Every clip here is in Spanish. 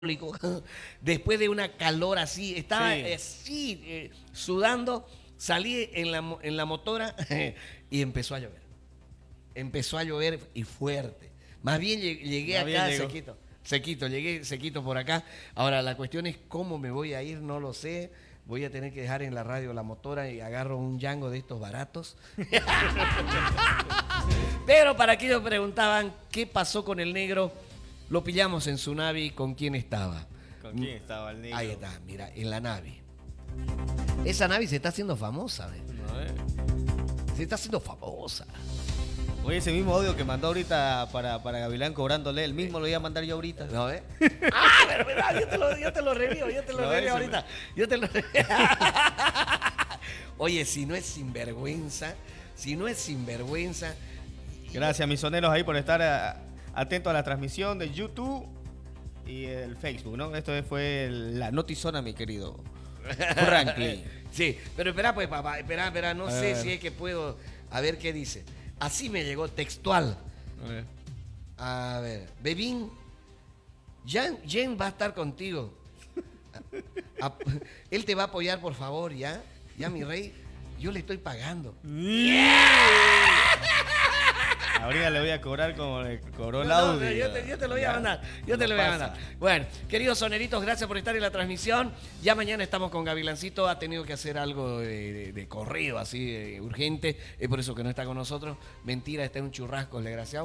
después de una calor así, estaba Sí. así, sudando, salí en la motora y empezó a llover. Empezó a llover y fuerte. Más bien llegué Más bien acá llegó. sequito. Sequito, llegué sequito por acá. Ahora, la cuestión es cómo me voy a ir, no lo sé. Voy a tener que dejar en la radio la motora y agarro un Django de estos baratos. Pero para aquellos que preguntaban qué pasó con el negro, lo pillamos en su Navi. ¿Con quién estaba? ¿Con quién estaba el negro? Ahí está, mira, en la Navi. Esa Navi se está haciendo famosa, ¿ves? A ver. Se está haciendo famosa. Oye, ese mismo audio que mandó ahorita para Gavilán cobrándole, el mismo lo iba a mandar yo ahorita. ¿No ves? Ah, pero mira, yo te lo revivo No, ese ahorita. Yo te lo Oye, si no es sinvergüenza, Gracias, misoneros, ahí por estar atentos a la transmisión de YouTube y el Facebook, ¿no? Esto fue la notizona, mi querido Franklin. Sí, pero espera, pues, papá, espera, no A sé ver. si es que puedo. A ver qué dice. Así me llegó textual. A ver. A ver, Bebín, Jen va a estar contigo. Él te va a apoyar, por favor, ¿ya? Ya, mi rey, yo le estoy pagando. Ahorita le voy a cobrar como le cobró el No, audio. yo te lo voy a Ya. mandar. No pasa. Bueno, queridos soneritos, gracias por estar en la transmisión. Ya mañana estamos con Gavilancito. Ha tenido que hacer algo de corrido, así, urgente. Es por eso que no está con nosotros. Mentira, está en un churrasco, el desgraciado.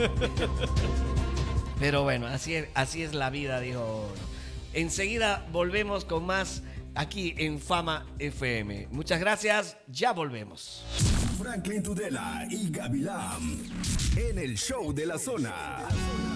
Pero bueno, así es la vida, dijo uno. Enseguida volvemos con más aquí en Fama FM. Muchas gracias, ya volvemos. Franklin Tudela y Gavilán en el show de la zona.